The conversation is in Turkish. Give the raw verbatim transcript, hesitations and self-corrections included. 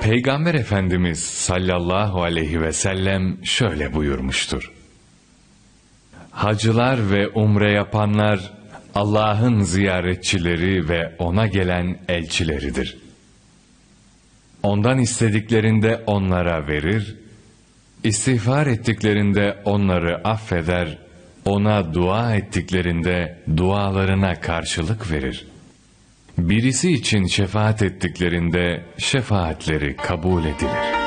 Peygamber Efendimiz sallallahu aleyhi ve sellem şöyle buyurmuştur: Hacılar ve umre yapanlar Allah'ın ziyaretçileri ve ona gelen elçileridir. Ondan istediklerinde onlara verir, istiğfar ettiklerinde onları affeder, ona dua ettiklerinde dualarına karşılık verir. Birisi için şefaat ettiklerinde şefaatleri kabul edilir.